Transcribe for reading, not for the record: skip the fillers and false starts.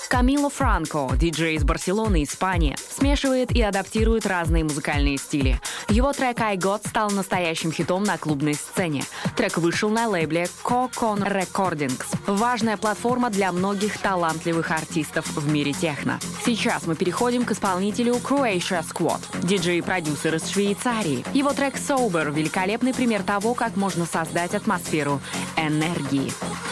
Камило Франко, диджей из Барселоны, Испания, смешивает и адаптирует разные музыкальные стили. Его трек «I Got» стал настоящим хитом на клубной сцене. Трек вышел на лейбле Cocon Recordings. Важная платформа для многих талантливых артистов в мире техно. Сейчас мы переходим к исполнителю Croatia Squad, диджей и продюсер из Швейцарии. Его трек «Sober» — великолепный пример того, как можно создать атмосферу энергии.